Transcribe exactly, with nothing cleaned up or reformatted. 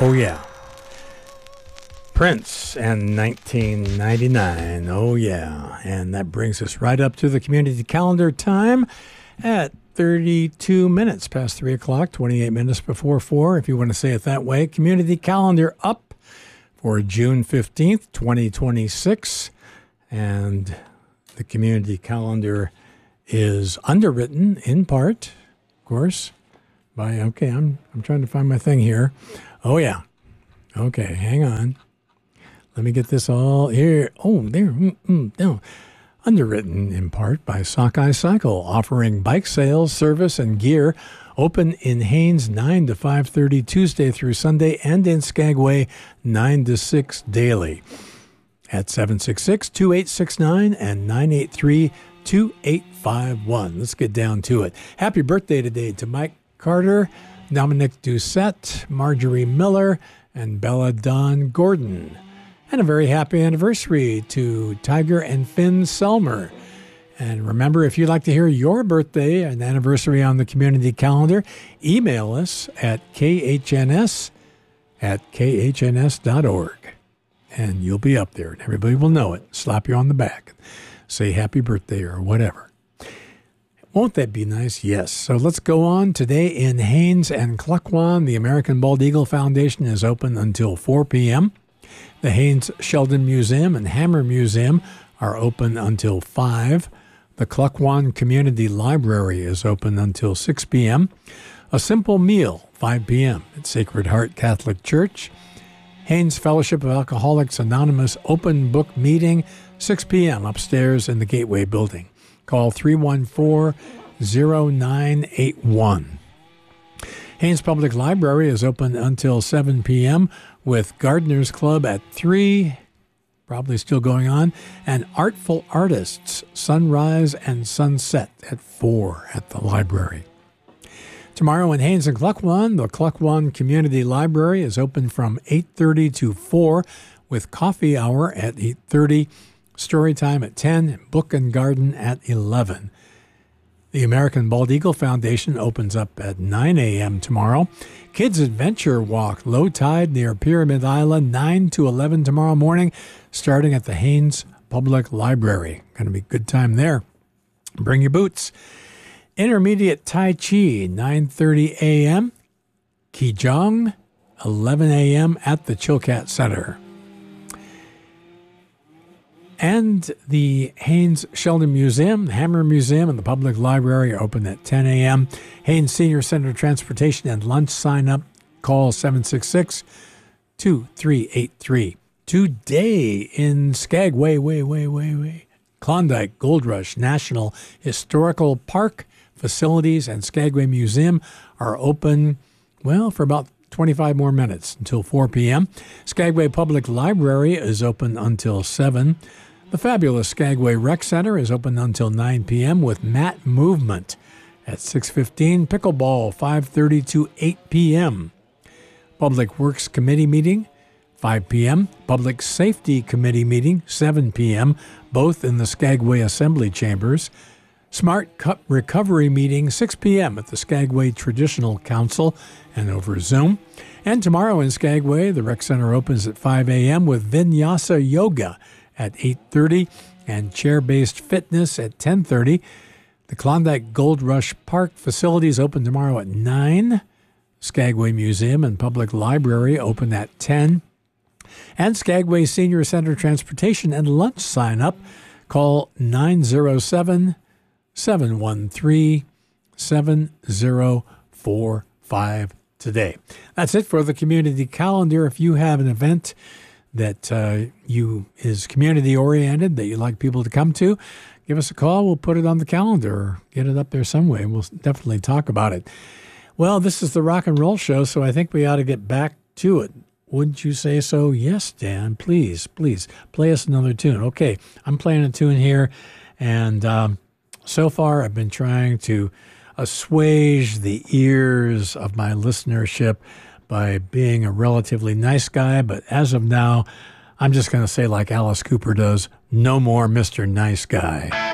Oh, yeah. Prince and nineteen ninety-nine. Oh, yeah. And that brings us right up to the community calendar time at thirty-two minutes past three o'clock, twenty-eight minutes before four, if you want to say it that way. Community calendar up for June fifteenth, twenty twenty-six. And the community calendar is underwritten in part, of course, by, okay, I'm I'm trying to find my thing here. Oh, yeah. Okay, hang on. Let me get this all here. Oh, there. Mm-mm, no. Underwritten in part by Sockeye Cycle, offering bike sales, service, and gear. Open in Haines nine to five thirty Tuesday through Sunday, and in Skagway nine to six daily. At seven six six, two eight six nine and nine eight three, two eight five one. Let's get down to it. Happy birthday today to Mike Carter, Dominic Doucette, Marjorie Miller, and Bella Dawn Gordon. And a very happy anniversary to Tiger and Finn Selmer. And remember, if you'd like to hear your birthday and anniversary on the community calendar, email us at k h n s at k h n s dot org. And you'll be up there, and everybody will know it. Slap you on the back. Say happy birthday or whatever. Won't that be nice? Yes. So let's go on. Today in Haines and Klukwan, the American Bald Eagle Foundation is open until four p.m. The Haines Sheldon Museum and Hammer Museum are open until five. The Klukwan Community Library is open until six p.m. A Simple Meal, five p.m. at Sacred Heart Catholic Church. Haines Fellowship of Alcoholics Anonymous Open Book Meeting, six p.m. upstairs in the Gateway Building. Call three one four, zero nine eight one. Haines Public Library is open until seven p.m. with Gardeners Club at three, probably still going on, and Artful Artists Sunrise and Sunset at four at the library. Tomorrow in Haines and Klukwan, the Klukwan Community Library is open from eight thirty to four with coffee hour at eight thirty, story time at ten, and book and garden at eleven. The American Bald Eagle Foundation opens up at nine a.m. tomorrow. Kids Adventure Walk, low tide near Pyramid Island, nine to eleven tomorrow morning, starting at the Haines Public Library. Going to be a good time there. Bring your boots. Intermediate Tai Chi, nine thirty a.m. Qigong, eleven a.m. at the Chilkat Center. And the Haines Sheldon Museum, the Hammer Museum, and the Public Library are open at ten a.m. Haines Senior Center Transportation and Lunch sign up. Call seven six six, two three eight three. Today in Skagway, way, way, way, way, Klondike Gold Rush National Historical Park Facilities and Skagway Museum are open, well, for about twenty-five more minutes until four p.m. Skagway Public Library is open until seven. The fabulous Skagway Rec Center is open until nine p.m. with Mat Movement at six fifteen. Pickleball, five thirty to eight p.m. Public Works Committee meeting, five p.m. Public Safety Committee meeting, seven p.m., both in the Skagway Assembly Chambers. Smart Cup Recovery meeting, six p.m. at the Skagway Traditional Council and over Zoom. And tomorrow in Skagway, the Rec Center opens at five a.m. with Vinyasa Yoga at eight thirty and chair-based fitness at ten thirty. The Klondike Gold Rush Park facilities open tomorrow at nine. Skagway Museum and Public Library open at ten. And Skagway Senior Center Transportation and Lunch sign up. Call nine zero seven, seven one three, seven zero four five today. That's it for the community calendar. If you have an event that uh, you is community-oriented, that you'd like people to come to, give us a call. We'll put it on the calendar or get it up there some way. We'll definitely talk about it. Well, this is the Rock and Roll Show, so I think we ought to get back to it. Wouldn't you say so? Yes, Dan, please, please, play us another tune. Okay, I'm playing a tune here, and um, so far I've been trying to assuage the ears of my listenership by being a relatively nice guy, but as of now, I'm just going to say like Alice Cooper does, no more Mister Nice Guy.